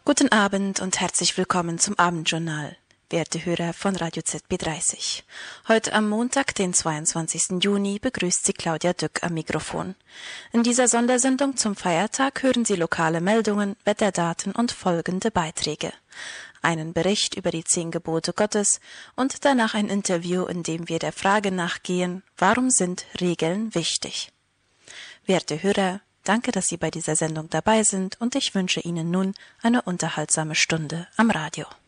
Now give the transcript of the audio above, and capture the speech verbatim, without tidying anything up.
Guten Abend und herzlich willkommen zum Abendjournal, werte Hörer von Radio Z B dreißig. Heute am Montag, den zweiundzwanzigsten Juni, begrüßt Sie Claudia Dück am Mikrofon. In dieser Sondersendung zum Feiertag hören Sie lokale Meldungen, Wetterdaten und folgende Beiträge. Einen Bericht über die zehn Gebote Gottes und danach ein Interview, in dem wir der Frage nachgehen, warum sind Regeln wichtig? Werte Hörer, danke, dass Sie bei dieser Sendung dabei sind und ich wünsche Ihnen nun eine unterhaltsame Stunde am Radio.